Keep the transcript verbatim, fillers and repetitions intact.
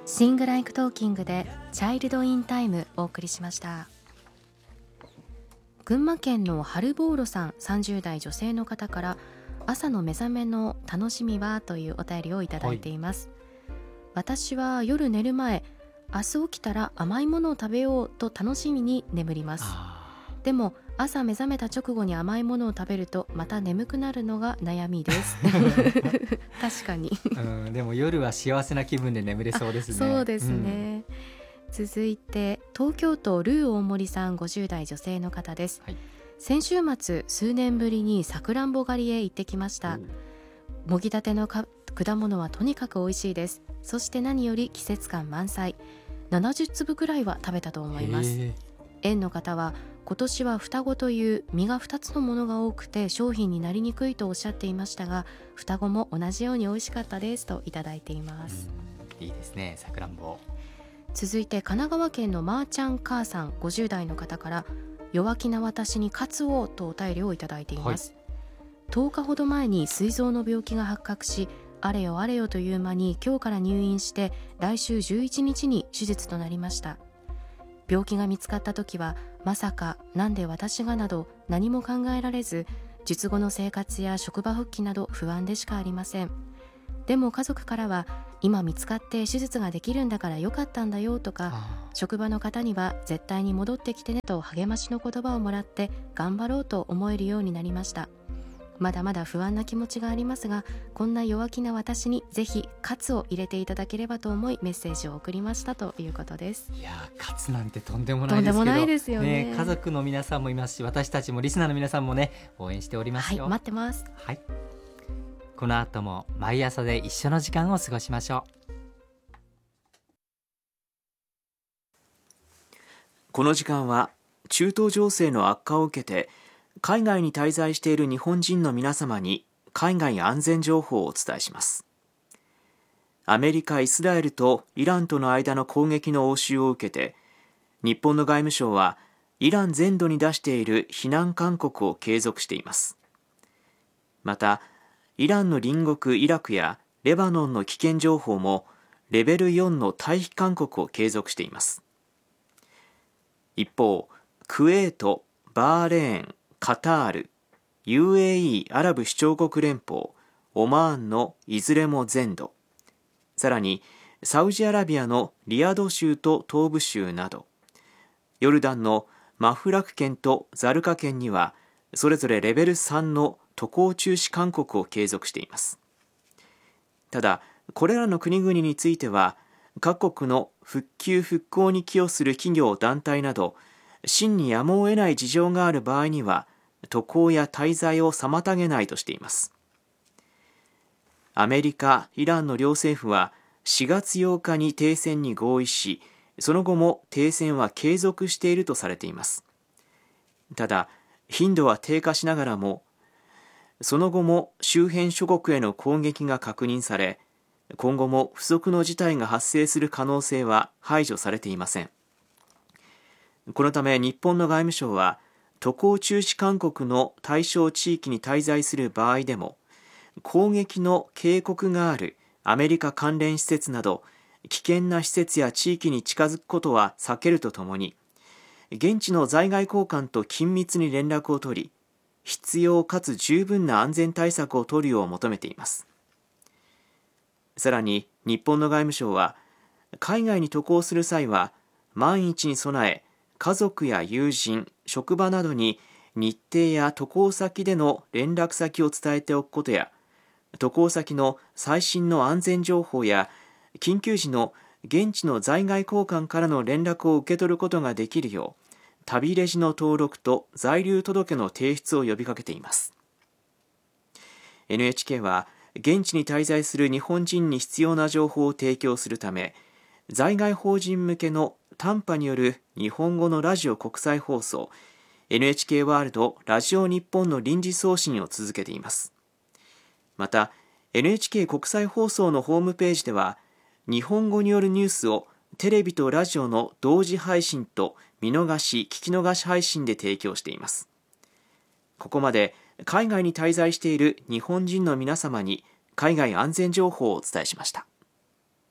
シングライクトーキングでチャイルドインタイムお送りしました。群馬県の春ボーロさん、さんじゅう代女性の方から、朝の目覚めの楽しみはというお便りをいただいています。はい、私は夜寝る前、明日起きたら甘いものを食べようと楽しみに眠ります。でも朝目覚めた直後に甘いものを食べるとまた眠くなるのが悩みです確かにうん、でも夜は幸せな気分で眠れそうですね。 そうですね、うん、続いて東京都ルー大森さん、ごじゅう代女性の方です。はい、先週末数年ぶりにさくらんぼ狩りへ行ってきました。もぎたての果物はとにかく美味しいです。そして何より季節感満載、ななじゅうつぶくらいは食べたと思います。園の方は今年は双子という実がふたつのものが多くて商品になりにくいとおっしゃっていましたが、双子も同じように美味しかったですといただいています。 いいですね、さくらんぼ。 続いて神奈川県のまーちゃん母さん、ごじゅう代の方から、弱気な私にカツをとお便りをいただいています。はい、とおかほど前に膵臓の病気が発覚し、あれよあれよという間に今日から入院して、来週じゅういちにちに手術となりました。病気が見つかった時はまさかなんで私がなど何も考えられず、術後の生活や職場復帰など不安でしかありません。でも家族からは、今見つかって手術ができるんだからよかったんだよとか、職場の方には絶対に戻ってきてねと励ましの言葉をもらって頑張ろうと思えるようになりました。まだまだ不安な気持ちがありますが、こんな弱気な私にぜひカツを入れていただければと思いメッセージを送りましたということです。 いやカツなんてとんでもないですけど、とんでもないですよ ね, ね。家族の皆さんもいますし、私たちもリスナーの皆さんもね、応援しておりますよ。 はい、待ってます。 はい、この後も毎朝で一緒の時間を過ごしましょう。 この時間は中東情勢の悪化を受けて海外に滞在している日本人の皆様に海外安全情報をお伝えします。アメリカ、イスラエルとイランとの間の攻撃の応酬を受けて、日本の外務省はイラン全土に出している避難勧告を継続しています。また、イランの隣国イラクやレバノンの危険情報もレベルよんの退避勧告を継続しています。一方、クウェート、バーレーン、カタール、ユーエーイー アラブ首長国連邦、オマーンのいずれも全土、さらにサウジアラビアのリヤド州と東部州など、ヨルダンのマフラク県とザルカ県にはそれぞれレベルさんの渡航中止勧告を継続しています。ただ、これらの国々については各国の復旧復興に寄与する企業団体など真にやむを得ない事情がある場合には渡航や滞在を妨げないとしています。アメリカ、イランの両政府はしがつようかに停戦に合意し、その後も停戦は継続しているとされています。ただ、頻度は低下しながらも、その後も周辺諸国への攻撃が確認され、今後も不測の事態が発生する可能性は排除されていません。このため日本の外務省は、渡航中止勧告の対象地域に滞在する場合でも、攻撃の警告があるアメリカ関連施設など危険な施設や地域に近づくことは避けるとともに、現地の在外公館と緊密に連絡を取り、必要かつ十分な安全対策を取るよう求めています。さらに日本の外務省は、海外に渡航する際は万一に備え、家族や友人、職場などに日程や渡航先での連絡先を伝えておくことや、渡航先の最新の安全情報や緊急時の現地の在外公館からの連絡を受け取ることができるよう、旅レジの登録と在留届の提出を呼びかけています。 エヌエイチケー は現地に滞在する日本人に必要な情報を提供するため、在外邦人向けの短波による日本語のラジオ国際放送 エヌエイチケー ワールドラジオ日本の臨時送信を続けています。また エヌエイチケー 国際放送のホームページでは、日本語によるニュースをテレビとラジオの同時配信と見逃し聞き逃し配信で提供しています。ここまで海外に滞在している日本人の皆様に海外安全情報をお伝えしました。